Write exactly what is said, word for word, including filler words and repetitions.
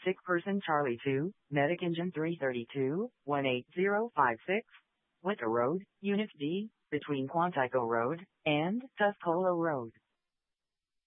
Sick person Charlie two, Medic Engine three thirty-two, one eight zero five six, Wicker Road, Unit D, between Quantico Road and Tuscola Road.